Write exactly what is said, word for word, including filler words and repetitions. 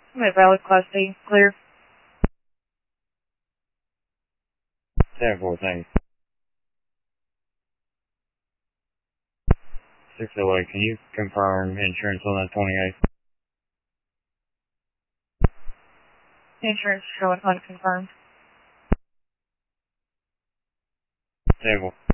I'm at valid class D. Clear. ten four, thanks. six oh eight, can you confirm insurance on that twenty-eighth? Insurance showing unconfirmed. Table.